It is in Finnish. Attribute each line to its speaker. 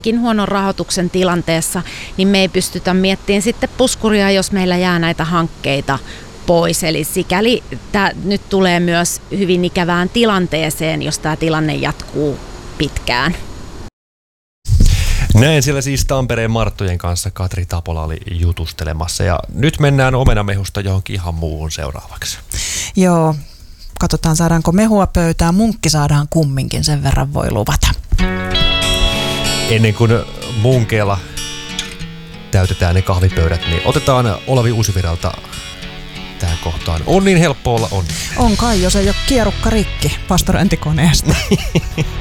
Speaker 1: huonon rahoituksen tilanteessa, niin me ei pystytä miettimään sitten puskuria, jos meillä jää näitä hankkeita pois. Eli sikäli tämä nyt tulee myös hyvin ikävään tilanteeseen, jos tämä tilanne jatkuu pitkään.
Speaker 2: Näin siellä siis Tampereen Marttojen kanssa Katri Tapola oli jutustelemassa. Ja nyt mennään omenamehusta johonkin ihan muuhun seuraavaksi.
Speaker 3: Joo, katsotaan saadaanko mehua pöytään. Munkki saadaan kumminkin, sen verran voi luvata.
Speaker 2: Ennen kuin munkeella täytetään ne kahvipöydät, niin otetaan Olavi Uusivirralta tähän kohtaan. On niin helppo olla on.
Speaker 3: On kai, jos ei ole kierukka rikki pastorointikoneesta.